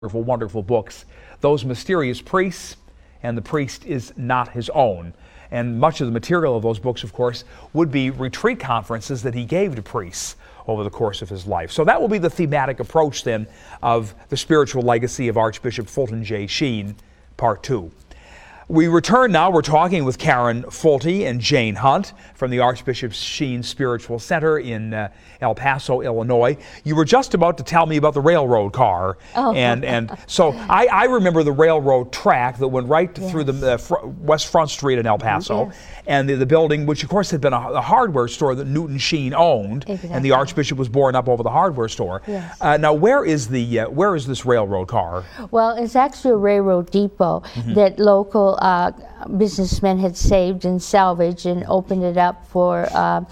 wonderful, wonderful books, Those Mysterious Priests and The Priest is Not His Own. And much of the material of those books, of course, would be retreat conferences that he gave to priests over the course of his life. So that will be the thematic approach then of the spiritual legacy of Archbishop Fulton J. Sheen, Part 2. We return now. We're talking with Karen Fulte and Jane Hunt from the Archbishop Sheen Spiritual Center in El Paso, Illinois. You were just about to tell me about the railroad car. Oh. And so I remember the railroad track that went right through the West Front Street in El Paso. Yes. And the building, which of course had been a hardware store that Newton Sheen owned. Exactly. And the Archbishop was born up over the hardware store. Yes. Now where is this railroad car? Well, it's actually a railroad depot that local businessmen had saved and salvaged and opened it up for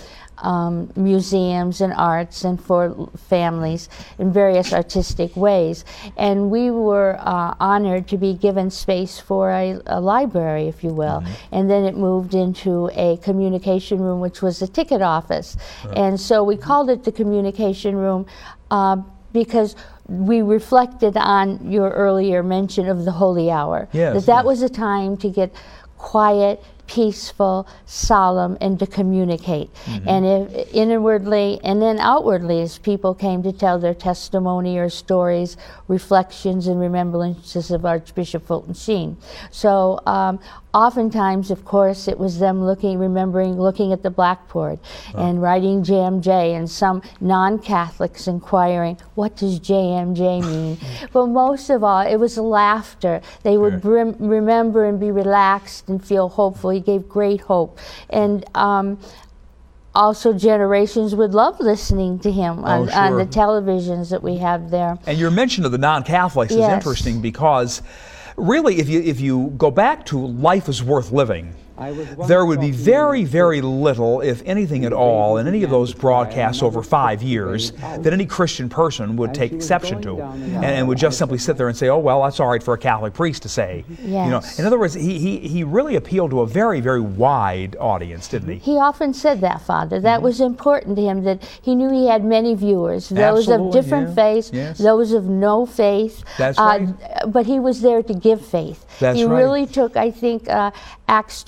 museums and arts and for families in various artistic ways. And we were honored to be given space for a library, if you will. And then it moved into a communication room, which was a ticket office. And so we called it the communication room because we reflected on your earlier mention of the Holy Hour. Yes, that was a time to get quiet, peaceful, solemn, and to communicate. And if inwardly and then outwardly, as people came to tell their testimony or stories, reflections and remembrances of Archbishop Fulton Sheen. So oftentimes, of course, it was them looking at the blackboard and writing JMJ, and some non-Catholics inquiring, what does JMJ mean? But most of all, it was laughter. They would remember and be relaxed and feel hopeful. He gave great hope. And also generations would love listening to him on the televisions that we have there. And your mention of the non-Catholics is interesting because really, if you go back to Life is Worth Living, there would be very, very little, if anything at all, in any of those broadcasts over 5 years that any Christian person would take exception to and would just simply sit there and say, oh, well, that's all right for a Catholic priest to say. Yes. You know, in other words, he really appealed to a very, very wide audience, didn't he? He often said that, Father. That was important to him, that he knew he had many viewers, those of different faiths, those of no faith. That's right. But he was there to give faith. That's he right. really took, I think, Acts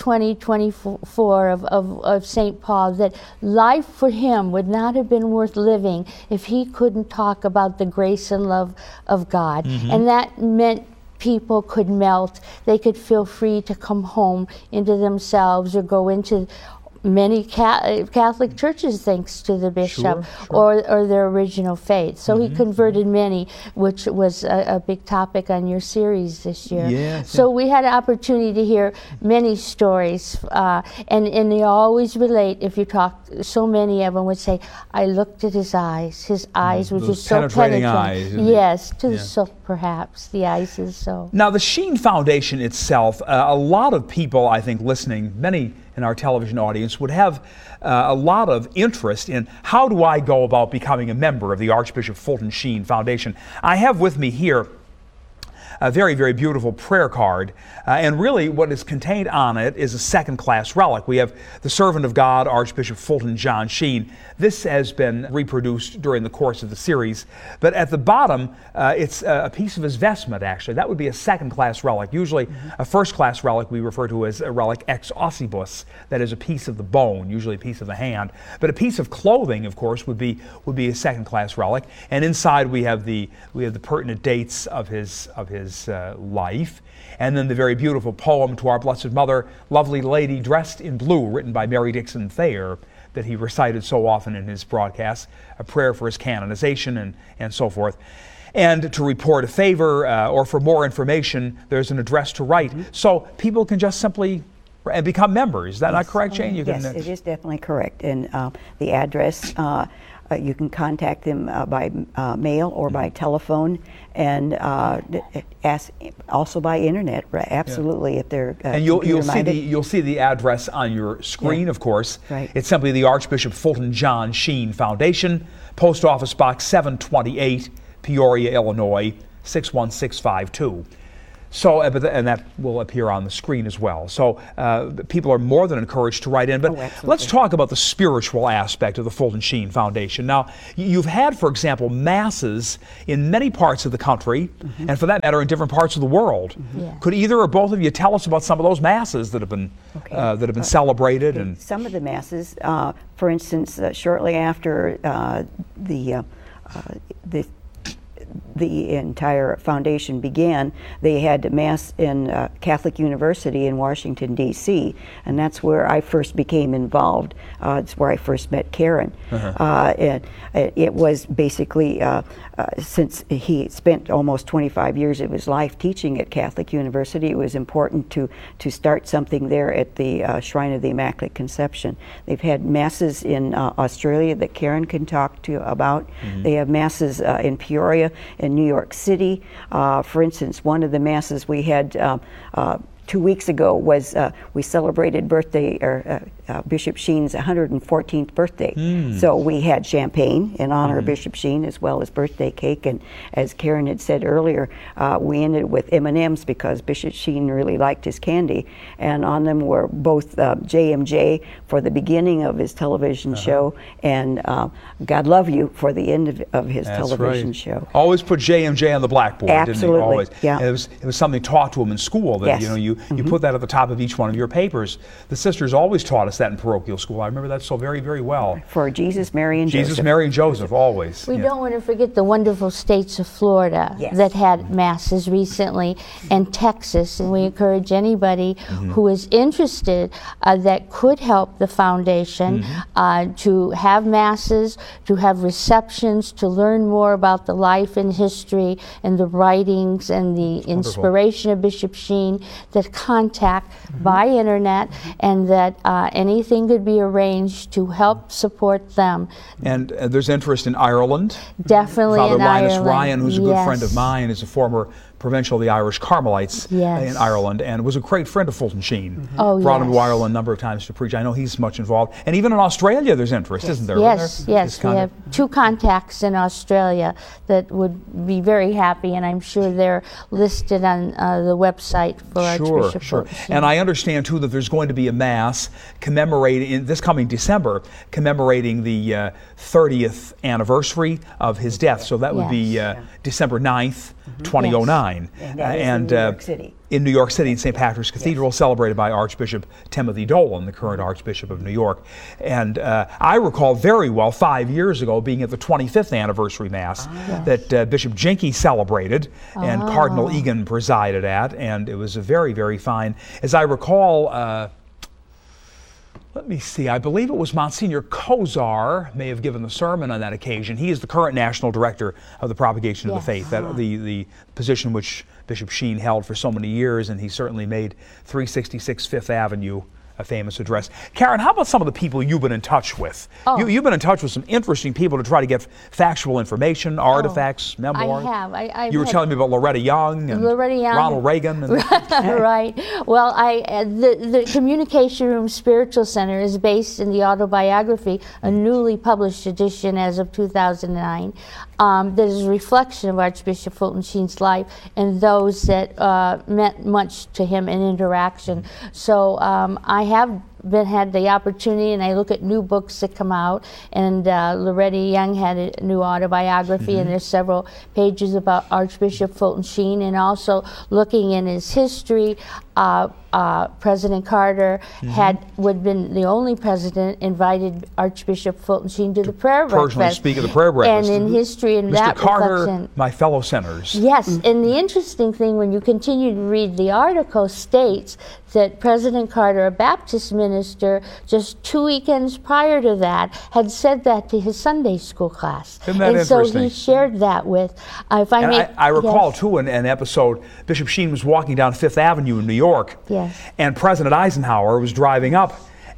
20:24 of St. Paul, that life for him would not have been worth living if he couldn't talk about the grace and love of God. And that meant people could melt. They could feel free to come home into themselves or go into many Catholic churches, thanks to the bishop, or their original faith. So he converted many, which was a big topic on your series this year. Yes. So we had an opportunity to hear many stories, and they always relate. If you talk, so many of them would say, I looked at his eyes. His eyes were just so penetrating. Eyes, yes, to the soul, perhaps. The eyes is so. Now, the Sheen Foundation itself, a lot of people, I think, listening, many in our television audience, would have a lot of interest in how do I go about becoming a member of the Archbishop Fulton Sheen Foundation. I have with me here a very, very beautiful prayer card, and really what is contained on it is a second-class relic. We have the servant of God, Archbishop Fulton John Sheen. This has been reproduced during the course of the series, but at the bottom it's a piece of his vestment, actually. That would be a second-class relic. Usually a first-class relic we refer to as a relic ex ossibus, that is a piece of the bone, usually a piece of the hand. But a piece of clothing, of course, would be a second-class relic. And inside we have the pertinent dates of his life, and then the very beautiful poem to our Blessed Mother, Lovely Lady Dressed in Blue, written by Mary Dixon Thayer, that he recited so often in his broadcasts, a prayer for his canonization and so forth. And to report a favor or for more information, there's an address to write. So people can just simply become members. Is that not correct, Jane? Yes, it is definitely correct. And the address, you can contact them by mail or by telephone, and ask also by internet. Absolutely, if they're and you'll see the address on your screen, of course. Right. It's simply the Archbishop Fulton John Sheen Foundation, Post Office Box 728, Peoria, Illinois 61652. So, and that will appear on the screen as well. So, people are more than encouraged to write in. But let's talk about the spiritual aspect of the Fulton Sheen Foundation. Now, you've had, for example, masses in many parts of the country, and for that matter, in different parts of the world. Yeah. Could either or both of you tell us about some of those masses that have been celebrated? And some of the masses, for instance, shortly after the entire foundation began, they had Mass in Catholic University in Washington, D.C., and that's where I first became involved. It's where I first met Karen. And it was basically, since he spent almost 25 years of his life teaching at Catholic University, it was important to start something there at the Shrine of the Immaculate Conception. They've had Masses in Australia that Karen can talk to you about. They have Masses in Peoria, in New York City. For instance, one of the Masses we had 2 weeks ago was we celebrated Bishop Sheen's 114th birthday. So we had champagne in honor of Bishop Sheen as well as birthday cake, and as Karen had said earlier, we ended with M&Ms because Bishop Sheen really liked his candy, and on them were both JMJ for the beginning of his television show and God Love You for the end of his television show. Always put JMJ on the blackboard, Absolutely. didn't he? Always. Yeah. And it was something taught to him in school that Yes. you put that at the top of each one of your papers. The sisters always taught us that in parochial school. I remember that so very, very well. For Jesus, Mary, and Joseph. Jesus, Mary, and Joseph, always. We don't want to forget the wonderful states of Florida Yes. that had masses recently, and Texas, and we encourage anybody who is interested that could help the foundation to have masses, to have receptions, to learn more about the life and history and the writings and the inspiration of Bishop Sheen, that contact by internet, and that anything could be arranged to help support them. And there's interest in Ireland. Definitely Father in Linus Ireland. Ryan, who's a good friend of Yes. mine, is a former provincial of the Irish Carmelites Yes. in Ireland, and was a great friend of Fulton Sheen. Oh, Brought him to yes. Ireland a number of times to preach. I know he's much involved. And even in Australia there's interest, isn't there? Yes, yes. We have 2 contacts in Australia that would be very happy, and I'm sure they're listed on the website for Archbishop Sure. Fulton Sheen. And I understand too that there's going to be a Mass commemorating, in this coming December, commemorating the 30th anniversary of his death. So that would be December 9th, 2009. And that is in New York City. In New York City, in St. Patrick's Cathedral, celebrated by Archbishop Timothy Dolan, the current Archbishop of New York. And I recall very well 5 years ago being at the 25th anniversary Mass that Bishop Jinke celebrated and Cardinal Egan presided at, and it was a very, very fine. As I recall, let me see, I believe it was Monsignor Kozar may have given the sermon on that occasion. He is the current National Director of the Propagation of the Faith, the position which Bishop Sheen held for so many years, and he certainly made 366 Fifth Avenue a famous address. Karen, how about some of the people you've been in touch with? You've been in touch with some interesting people to try to get factual information, artifacts, memoirs. I have. You were telling me about Loretta Young and Ronald Reagan. And Right. Well, the Communication Room Spiritual Center is based in the autobiography, a newly published edition as of 2009, that is a reflection of Archbishop Fulton Sheen's life and those that meant much to him in interaction. So I have had the opportunity, and I look at new books that come out, and Loretta Young had a new autobiography, and there's several pages about Archbishop Fulton Sheen, and also looking in his history. President Carter would have been the only president invited Archbishop Fulton Sheen to the prayer breakfast. Personally speak of the prayer breakfast. And in history, and Mr. that Carter, reflection. my fellow sinners. Yes, and the interesting thing when you continue to read the article states that President Carter, a Baptist minister, just 2 weekends prior to that, had said that to his Sunday school class. Isn't that and so interesting? he shared that with, I recall, too, an episode, Bishop Sheen was walking down Fifth Avenue in New York, Yes. and President Eisenhower was driving up,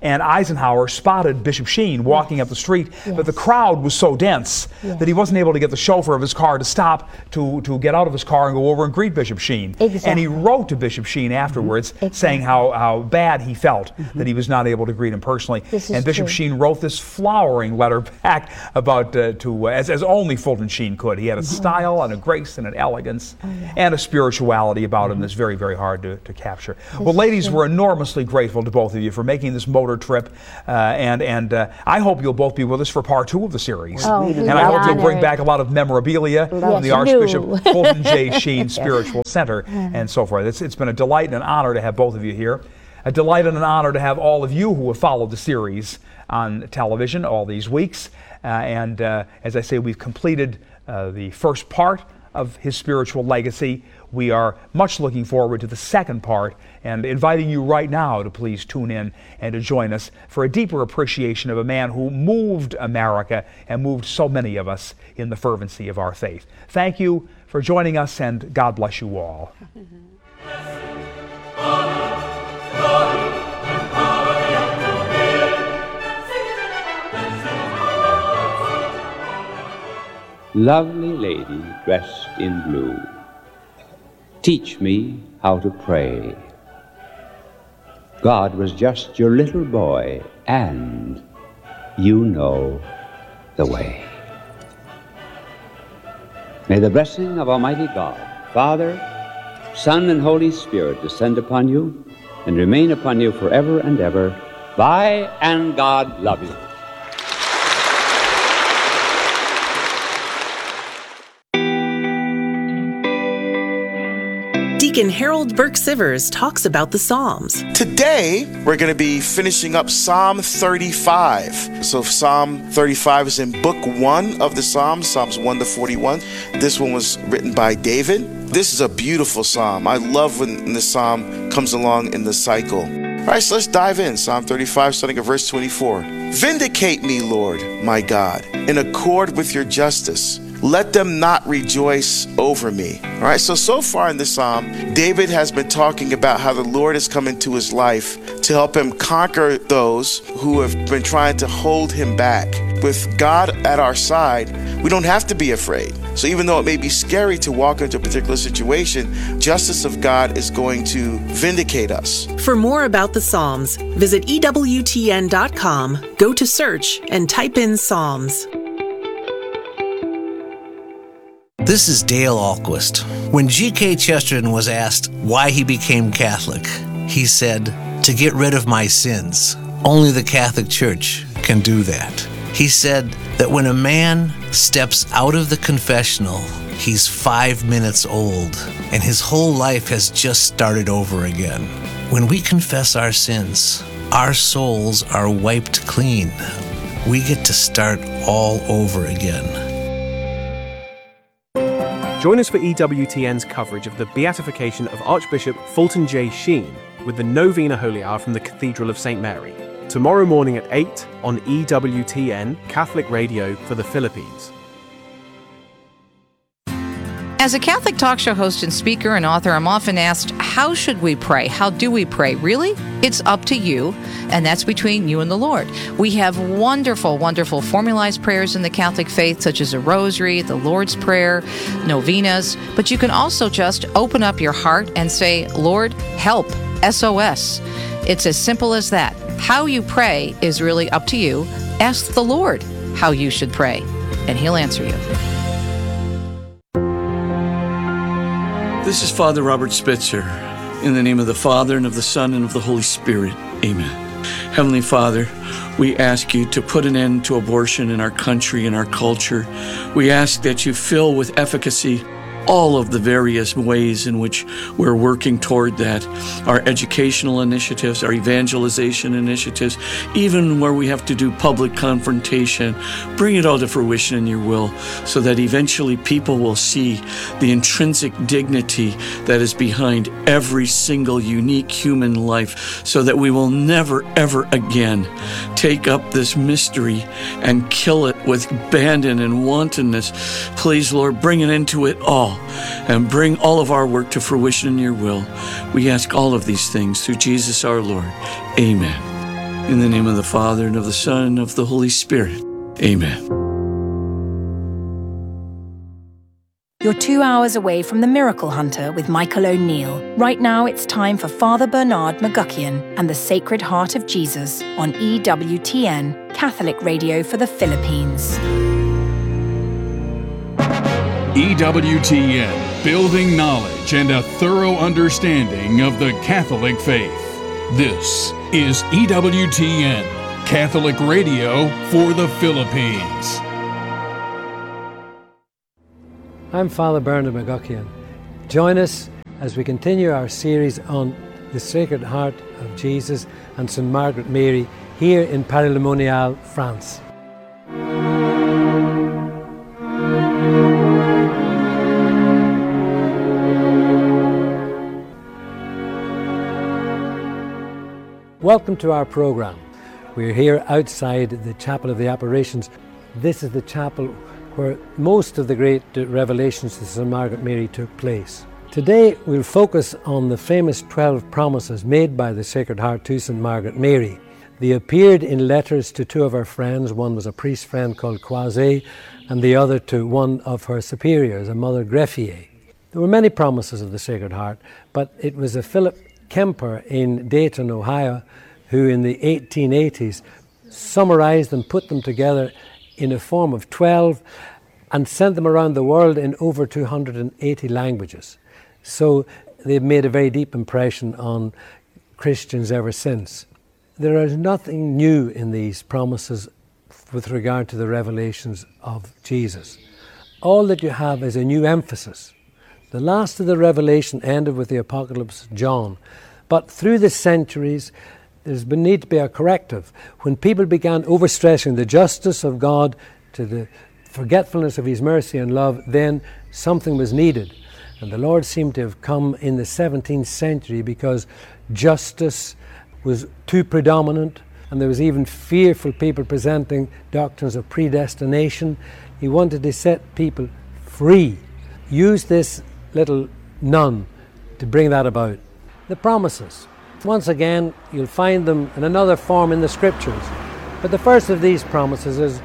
and Eisenhower spotted Bishop Sheen walking up the street, but the crowd was so dense that he wasn't able to get the chauffeur of his car to stop to get out of his car and go over and greet Bishop Sheen. And he wrote to Bishop Sheen afterwards saying how bad he felt that he was not able to greet him personally. And Bishop Sheen wrote this flowering letter back about as only Fulton Sheen could. He had a style and a grace and an elegance and a spirituality about him that's very, very hard to capture. Well, ladies, we're enormously grateful to both of you for making this motor trip, and I hope you'll both be with us for part 2 of the series. And I hope you'll bring back a lot of memorabilia from the Archbishop Fulton J. Sheen Spiritual Center and so forth. It's been a delight and an honor to have both of you here. A delight and an honor to have all of you who have followed the series on television all these weeks. And as I say, we've completed the first part of his spiritual legacy. We are much looking forward to the second part and inviting you right now to please tune in and to join us for a deeper appreciation of a man who moved America and moved so many of us in the fervency of our faith. Thank you for joining us, and God bless you all. Lovely lady dressed in blue, teach me how to pray. God was just your little boy, and you know the way. May the blessing of Almighty God, Father, Son, and Holy Spirit descend upon you and remain upon you forever and ever. Bye, and God love you. Deacon Harold Burke-Sivers talks about the Psalms. Today, we're going to be finishing up Psalm 35. So Psalm 35 is in Book 1 of the Psalms, Psalms 1 to 41. This one was written by David. This is a beautiful psalm. I love when the psalm comes along in the cycle. All right, so let's dive in. Psalm 35, starting at verse 24. Vindicate me, Lord, my God, in accord with your justice. Let them not rejoice over me. All right, so far in this psalm, David has been talking about how the Lord has come into his life to help him conquer those who have been trying to hold him back. With God at our side, we don't have to be afraid. So even though it may be scary to walk into a particular situation, justice of God is going to vindicate us. For more about the Psalms, visit EWTN.com, go to search, and type in Psalms. This is Dale Ahlquist. When G.K. Chesterton was asked why he became Catholic, he said, "To get rid of my sins. Only the Catholic Church can do that." He said that when a man steps out of the confessional, he's 5 minutes old, and his whole life has just started over again. When we confess our sins, our souls are wiped clean. We get to start all over again. Join us for EWTN's coverage of the beatification of Archbishop Fulton J. Sheen with the Novena Holy Hour from the Cathedral of St. Mary. Tomorrow morning at 8 on EWTN, Catholic Radio for the Philippines. As a Catholic talk show host and speaker and author, I'm often asked, how should we pray? How do we pray? Really? It's up to you, and that's between you and the Lord. We have wonderful, wonderful formalized prayers in the Catholic faith, such as a rosary, the Lord's Prayer, novenas, but you can also just open up your heart and say, Lord, help, SOS. It's as simple as that. How you pray is really up to you. Ask the Lord how you should pray, and He'll answer you. This is Father Robert Spitzer. In the name of the Father, and of the Son, and of the Holy Spirit. Amen. Heavenly Father, we ask you to put an end to abortion in our country and our culture. We ask that you fill with efficacy all of the various ways in which we're working toward that. Our educational initiatives, our evangelization initiatives, even where we have to do public confrontation, bring it all to fruition in your will so that eventually people will see the intrinsic dignity that is behind every single unique human life, so that we will never, ever again take up this mystery and kill it with abandon and wantonness. Please, Lord, bring it into it all, and bring all of our work to fruition in your will. We ask all of these things through Jesus our Lord. Amen. In the name of the Father, and of the Son, and of the Holy Spirit. Amen. You're 2 hours away from The Miracle Hunter with Michael O'Neill. Right now it's time for Father Bernard McGuckian and the Sacred Heart of Jesus on EWTN, Catholic Radio for the Philippines. EWTN, building knowledge and a thorough understanding of the Catholic faith. This is EWTN, Catholic Radio for the Philippines. I'm Father Bernard McGuckian. Join us as we continue our series on the Sacred Heart of Jesus and St. Margaret Mary here in Paris-le-Monial, France. Welcome to our program. We're here outside the Chapel of the Apparitions. This is the chapel where most of the great revelations to St. Margaret Mary took place. Today we'll focus on the famous 12 promises made by the Sacred Heart to St. Margaret Mary. They appeared in letters to two of her friends. One was a priest friend called Croiset, and the other to one of her superiors, a Mother Greffier. There were many promises of the Sacred Heart, but it was a Philip Kemper in Dayton, Ohio, who in the 1880s summarized and put them together in a form of 12 and sent them around the world in over 280 languages. So they've made a very deep impression on Christians ever since. There is nothing new in these promises with regard to the revelations of Jesus. All that you have is a new emphasis. The last of the revelation ended with the Apocalypse of John, but through the centuries there's been need to be a corrective. When people began overstressing the justice of God to the forgetfulness of His mercy and love, then something was needed. And the Lord seemed to have come in the 17th century because justice was too predominant, and there was even fearful people presenting doctrines of predestination. He wanted to set people free. Use this little nun to bring that about. The promises. Once again, you'll find them in another form in the Scriptures. But the first of these promises is,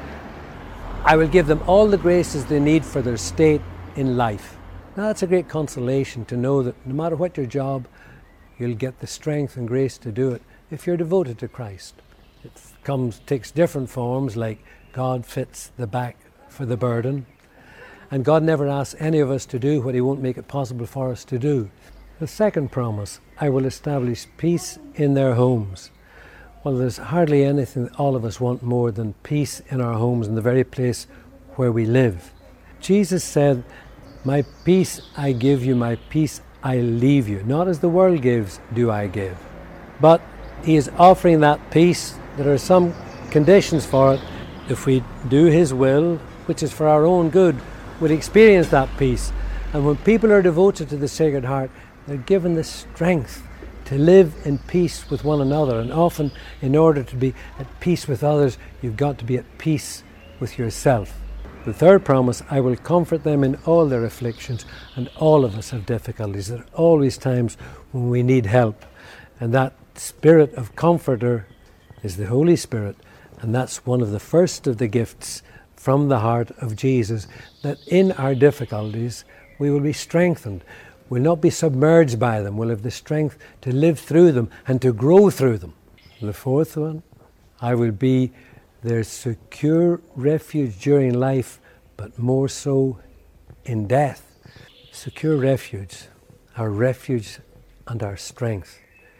I will give them all the graces they need for their state in life. Now that's a great consolation to know that no matter what your job, you'll get the strength and grace to do it if you're devoted to Christ. It takes different forms, like God fits the back for the burden. And God never asks any of us to do what He won't make it possible for us to do. The second promise, I will establish peace in their homes. Well, there's hardly anything that all of us want more than peace in our homes, in the very place where we live. Jesus said, my peace I give you, my peace I leave you. Not as the world gives, do I give. But He is offering that peace. There are some conditions for it. If we do His will, which is for our own good, we'll experience that peace. And when people are devoted to the Sacred Heart, they're given the strength to live in peace with one another. And often, in order to be at peace with others, you've got to be at peace with yourself. The third promise, I will comfort them in all their afflictions. And all of us have difficulties. There are always times when we need help. And that Spirit of Comforter is the Holy Spirit. And that's one of the first of the gifts from the heart of Jesus, that in our difficulties we will be strengthened. We'll not be submerged by them. We'll have the strength to live through them and to grow through them. The fourth one, I will be their secure refuge during life, but more so in death. Secure refuge, our refuge and our strength.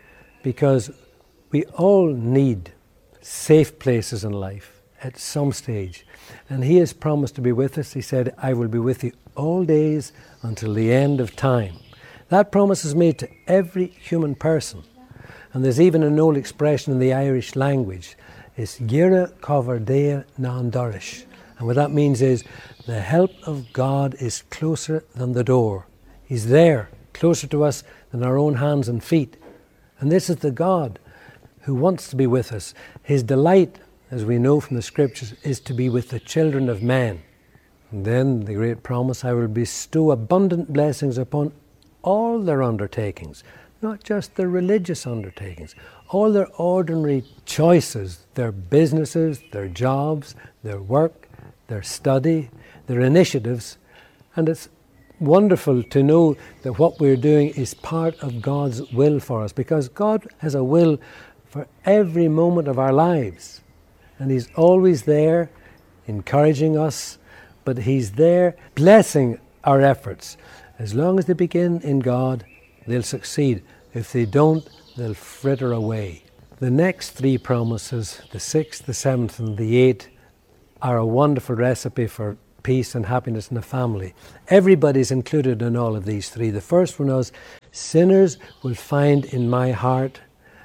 Because we all need safe places in life at some stage. And He has promised to be with us. He said, I will be with you all days until the end of time. That promise is made to every human person. And there's even an old expression in the Irish language. It's Gira Coverdea nan Dorish. And what that means is, the help of God is closer than the door. He's there, closer to us than our own hands and feet. And this is the God who wants to be with us. His delight, as we know from the Scriptures, is to be with the children of men. And then the great promise, I will bestow abundant blessings upon all their undertakings. not just their religious undertakings, all their ordinary choices, their businesses, their jobs, their work, their study, their initiatives. And it's wonderful to know that what we're doing is part of God's will for us, because God has a will for every moment of our lives. And He's always there encouraging us, but He's there blessing our efforts. As long as they begin in God, they'll succeed. If they don't, they'll fritter away. The next three promises, the 6th, the 7th, and the 8th, are a wonderful recipe for peace and happiness in the family. Everybody's included in all of these three. The first one is, sinners will find in my heart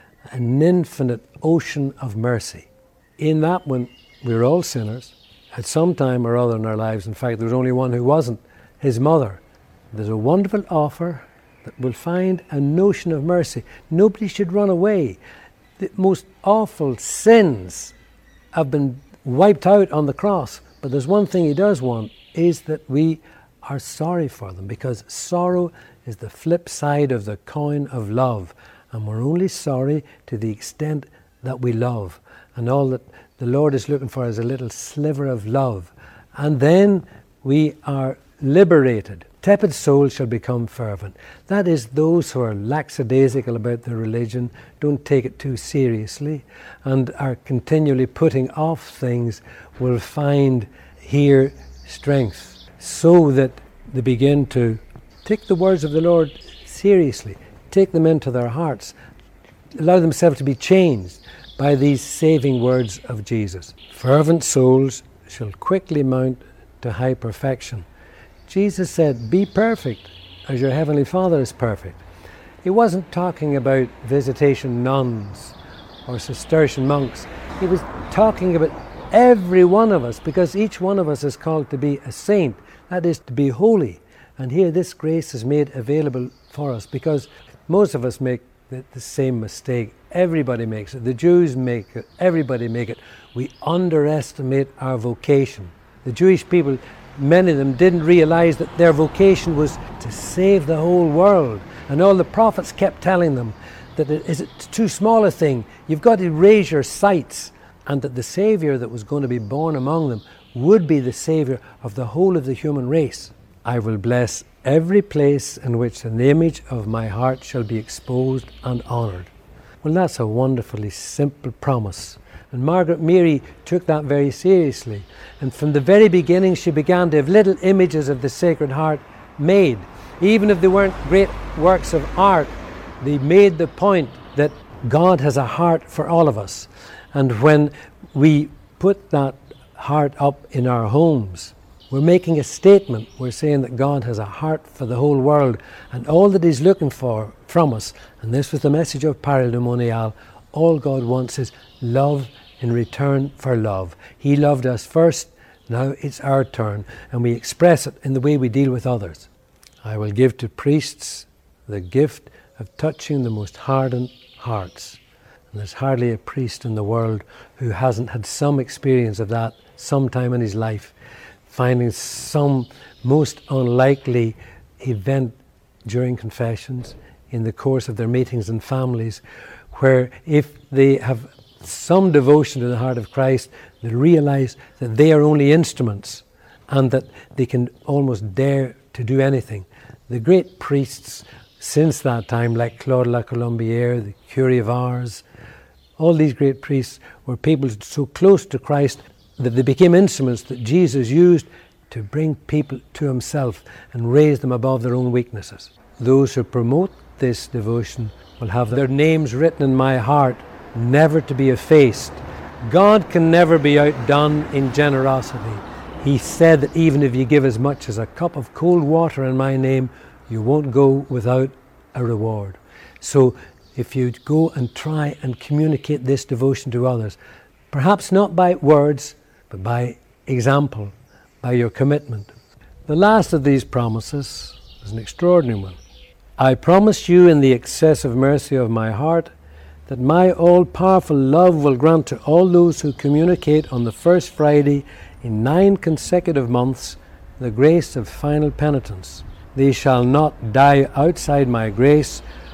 an infinite ocean of mercy. In that one, we're all sinners at some time or other in our lives. In fact, there was only one who wasn't, his mother. There's a wonderful offer that will find a notion of mercy. Nobody should run away. The most awful sins have been wiped out on the cross. But there's one thing He does want, is that we are sorry for them, because sorrow is the flip side of the coin of love. And we're only sorry to the extent that we love. And all that the Lord is looking for is a little sliver of love. And then we are liberated. Tepid souls shall become fervent. That is, those who are lackadaisical about their religion, don't take it too seriously, and are continually putting off things, will find here strength, so that they begin to take the words of the Lord seriously, take them into their hearts, allow themselves to be changed by these saving words of Jesus. Fervent souls shall quickly mount to high perfection. Jesus said, be perfect as your heavenly Father is perfect. He wasn't talking about visitation nuns or Cistercian monks. He was talking about every one of us, because each one of us is called to be a saint, that is, to be holy. And here this grace is made available for us, because most of us make the same mistake. Everybody makes it. The Jews make it. Everybody make it. We underestimate our vocation. The Jewish people, many of them didn't realize that their vocation was to save the whole world. And all the prophets kept telling them that it's too small a thing. You've got to raise your sights. And that the Savior that was going to be born among them would be the Savior of the whole of the human race. I will bless every place in which an image of my heart shall be exposed and honoured. Well, that's a wonderfully simple promise. And Margaret Mary took that very seriously. And from the very beginning, she began to have little images of the Sacred Heart made. Even if they weren't great works of art, they made the point that God has a heart for all of us. And when we put that heart up in our homes, we're making a statement. We're saying that God has a heart for the whole world, and all that He's looking for from us, and this was the message of Parademonial, all God wants is love in return for love. He loved us first, now it's our turn, and we express it in the way we deal with others. I will give to priests the gift of touching the most hardened hearts. And there's hardly a priest in the world who hasn't had some experience of that sometime in his life, finding some most unlikely event during confessions, in the course of their meetings and families, where if they have some devotion to the heart of Christ, they realize that they are only instruments and that they can almost dare to do anything. The great priests since that time, like Claude La Colombière, the Curé of Ars, all these great priests were people so close to Christ that they became instruments that Jesus used to bring people to Himself and raise them above their own weaknesses. Those who promote this devotion will have their names written in my heart, never to be effaced. God can never be outdone in generosity. He said that even if you give as much as a cup of cold water in my name, you won't go without a reward. So if you go and try and communicate this devotion to others, perhaps not by words, but by example, by your commitment. The last of these promises is an extraordinary one. I promise you in the excessive mercy of my heart that my all-powerful love will grant to all those who communicate on the first Friday in 9 consecutive months the grace of final penitence. They shall not die outside my grace,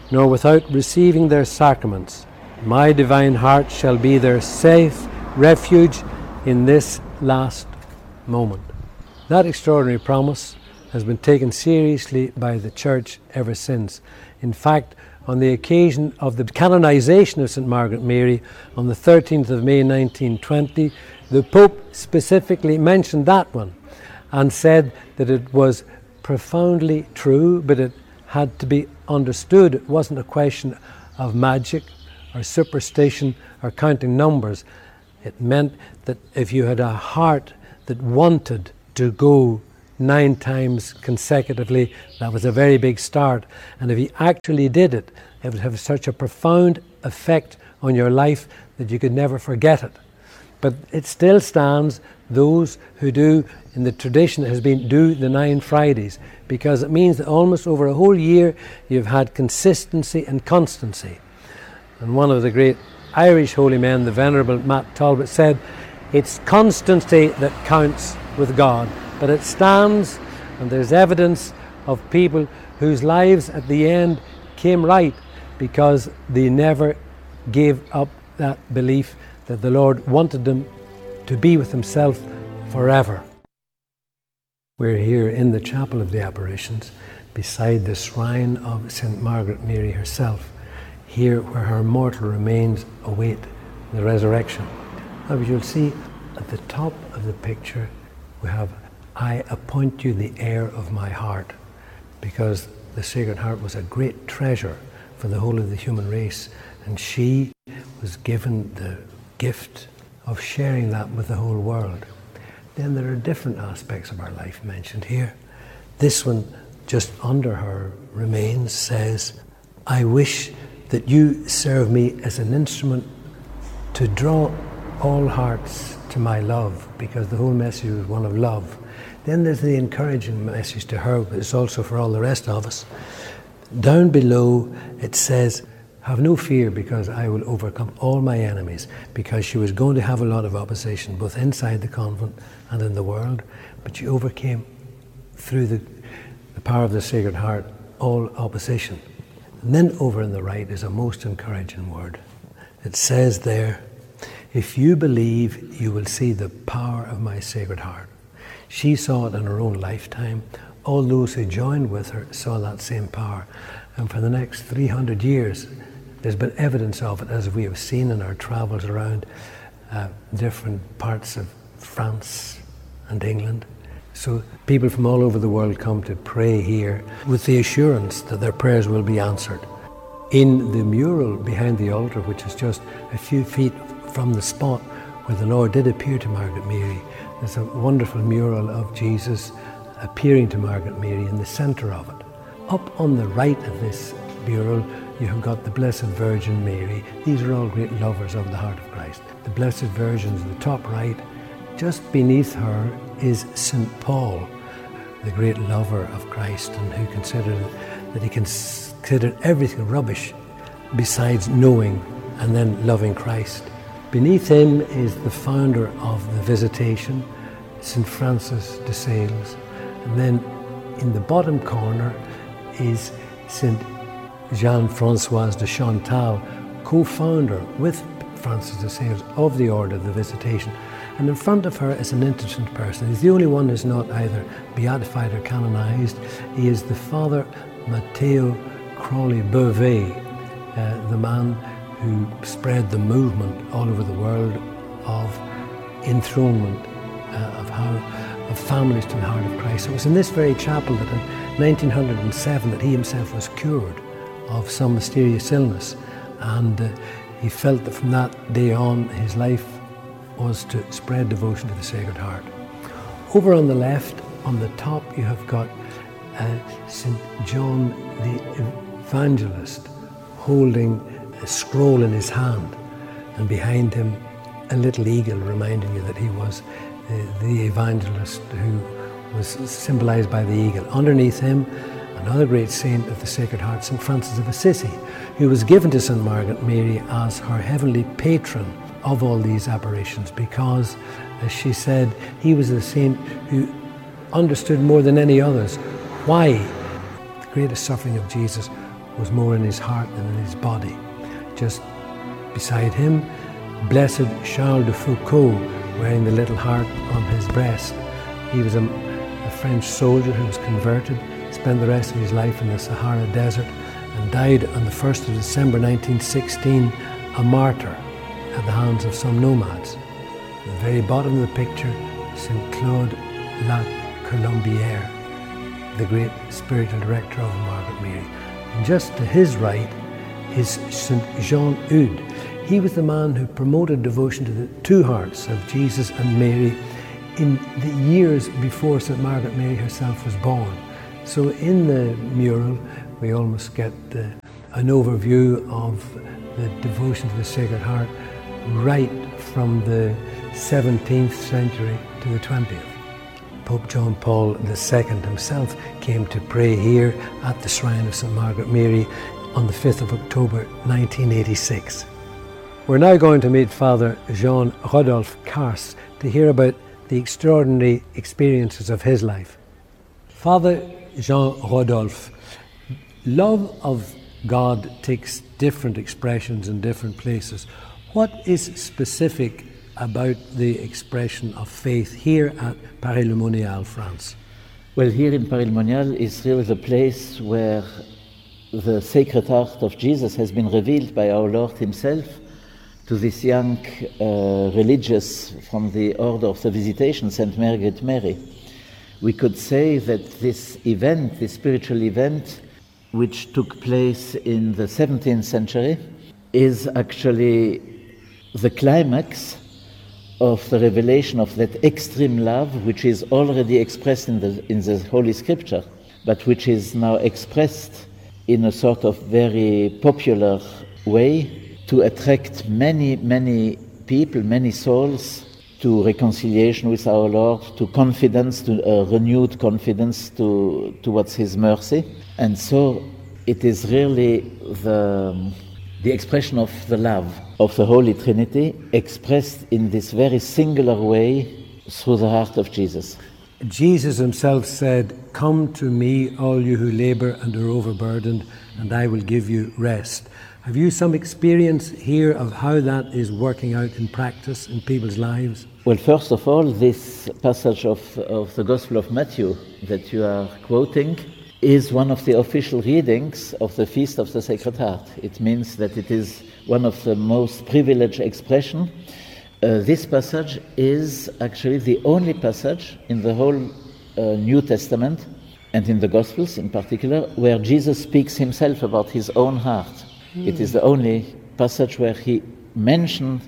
nor without receiving their sacraments. My divine heart shall be their safe refuge in this last moment. That extraordinary promise has been taken seriously by the Church ever since. In fact, on the occasion of the canonization of St. Margaret Mary on the 13th of May 1920, the Pope specifically mentioned that one and said that it was profoundly true, but it had to be understood. It wasn't a question of magic or superstition or counting numbers. It meant that if you had a heart that wanted to go 9 times consecutively, that was a very big start. And if you actually did it, it would have such a profound effect on your life that you could never forget it. But it still stands, those who do, in the tradition has been, do the 9 Fridays, because it means that almost over a whole year you've had consistency and constancy. And one of the great Irish holy men, the Venerable Matt Talbot, said, it's constancy that counts with God. But it stands, and there's evidence of people whose lives at the end came right because they never gave up that belief that the Lord wanted them to be with Himself forever. We're here in the Chapel of the Apparitions beside the shrine of St. Margaret Mary herself, here where her mortal remains await the resurrection. Now, as you'll see at the top of the picture, we have, I appoint you the heir of my heart, because the Sacred Heart was a great treasure for the whole of the human race, and she was given the gift of sharing that with the whole world. Then there are different aspects of our life mentioned here. This one, just under her remains, says, I wish that you serve me as an instrument to draw all hearts to my love, because the whole message is one of love. Then there's the encouraging message to her, but it's also for all the rest of us. Down below it says, have no fear, because I will overcome all my enemies, because she was going to have a lot of opposition, both inside the convent and in the world, but she overcame, through the power of the Sacred Heart, all opposition. And then over on the right is a most encouraging word. It says there, if you believe, you will see the power of my Sacred Heart. She saw it in her own lifetime. All those who joined with her saw that same power. And for the next 300 years, there's been evidence of it, as we have seen in our travels around different parts of France and England. So people from all over the world come to pray here with the assurance that their prayers will be answered. In the mural behind the altar, which is just a few feet from the spot where the Lord did appear to Margaret Mary, there's a wonderful mural of Jesus appearing to Margaret Mary in the centre of it. Up on the right of this mural, you have got the Blessed Virgin Mary. These are all great lovers of the heart of Christ. The Blessed Virgin is the top right. Just beneath her is St. Paul, the great lover of Christ, and who considered that he considered everything rubbish besides knowing and then loving Christ. Beneath him is the founder of the Visitation, St. Francis de Sales. And then in the bottom corner is St. Jean-François de Chantal, co-founder with Francis de Sales of the Order of the Visitation. And in front of her is an interesting person. He's the only one who's not either beatified or canonized. He is the Father Matteo Crawley Beauvais, the man who spread the movement all over the world of enthronement of families to the heart of Christ. It was in this very chapel that in 1907 that he himself was cured of some mysterious illness, and he felt that from that day on his life was to spread devotion to the Sacred Heart. Over on the left, on the top, you have got St. John the Evangelist holding a scroll in his hand, and behind him a little eagle reminding you that he was the evangelist who was symbolized by the eagle. Underneath him, another great saint of the Sacred Heart, St. Francis of Assisi, who was given to St. Margaret Mary as her heavenly patron of all these apparitions, because, as she said, he was the saint who understood more than any others why the greatest suffering of Jesus was more in his heart than in his body. Just beside him, Blessed Charles de Foucauld, wearing the little heart on his breast. He was a French soldier who was converted, spent the rest of his life in the Sahara Desert, and died on the 1st of December 1916, a martyr at the hands of some nomads. At the very bottom of the picture, St. Claude La Colombière, the great spiritual director of Margaret Mary. And just to his right is St. Jean Eudes. He was the man who promoted devotion to the two hearts of Jesus and Mary in the years before St. Margaret Mary herself was born. So in the mural, we almost get an overview of the devotion to the Sacred Heart right from the 17th century to the 20th. Pope John Paul II himself came to pray here at the shrine of St. Margaret Mary on the 5th of October 1986. We're now going to meet Father Jean Rodolphe Cars to hear about the extraordinary experiences of his life. Father Jean Rodolphe, love of God takes different expressions in different places. What is specific about the expression of faith here at Paray-le-Monial, France? Well, here in Paray-le-Monial is really the place where the Sacred Heart of Jesus has been revealed by our Lord himself to this young religious from the Order of the Visitation, St. Margaret Mary. We could say that this event, this spiritual event, which took place in the 17th century, is actually the climax of the revelation of that extreme love which is already expressed in the Holy Scripture, but which is now expressed in a sort of very popular way to attract many, many people, many souls to reconciliation with our Lord, to confidence, to a renewed confidence towards His mercy. And so it is really the expression of the love of the Holy Trinity expressed in this very singular way through the heart of Jesus. Jesus himself said, "Come to me, all you who labor and are overburdened, and I will give you rest." Have you some experience here of how that is working out in practice in people's lives? Well, first of all, this passage of the Gospel of Matthew that you are quoting is one of the official readings of the Feast of the Sacred Heart. It means that it is one of the most privileged expression. This passage is actually the only passage in the whole New Testament, and in the Gospels in particular, where Jesus speaks himself about his own heart. It is the only passage where he mentioned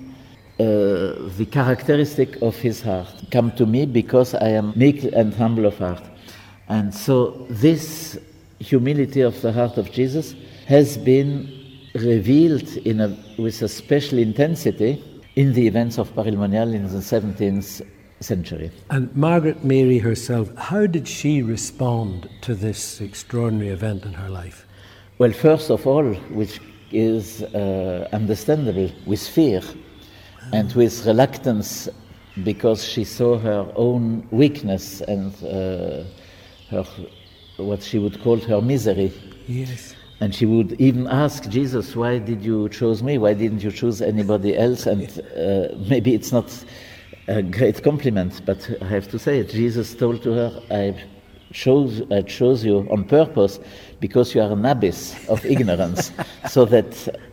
the characteristic of his heart. Come to me because I am meek and humble of heart. And so this humility of the heart of Jesus has been revealed with a special intensity in the events of Paray-le-Monial in the 17th century. And Margaret Mary herself, how did she respond to this extraordinary event in her life? Well, first of all, which is understandable, with fear and with reluctance, because she saw her own weakness and her, what she would call her misery. Yes. And she would even ask Jesus, "Why did you choose me? Why didn't you choose anybody else?" And maybe it's not a great compliment, but I have to say it. Jesus told to her, I chose you on purpose because you are an abyss of ignorance, so that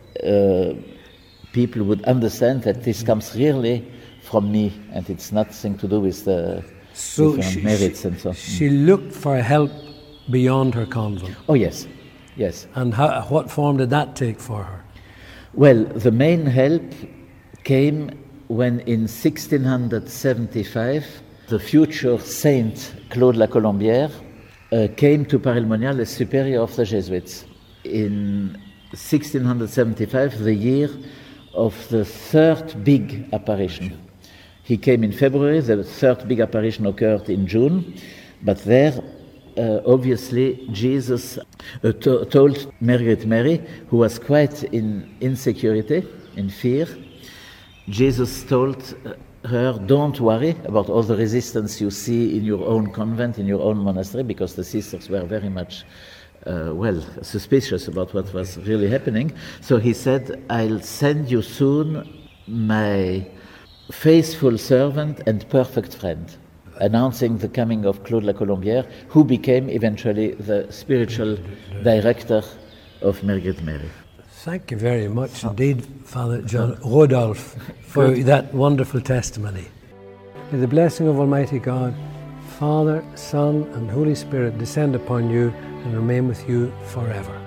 people would understand that this comes really from me, and it's nothing to do with the different merits and so on. She looked for help beyond her convent. Oh yes, yes. And what form did that take for her? Well, the main help came when in 1675 the future saint Claude La Colombière came to Paray-le-Monial as superior of the Jesuits. In 1675, the year of the third big apparition. He came in February, the third big apparition occurred in June, but there obviously Jesus told Margaret Mary, who was quite in insecurity, in fear, Jesus told her, "Don't worry about all the resistance you see in your own convent, in your own monastery," because the sisters were very much suspicious about what was really happening. So he said, I'll send you soon my faithful servant and perfect friend, announcing the coming of Claude La Colombière, who became eventually the spiritual director of Margaret Mary. Thank you very much indeed, Father John Rodolphe, for that wonderful testimony. May the blessing of Almighty God, Father, Son, and Holy Spirit descend upon you and remain with you forever.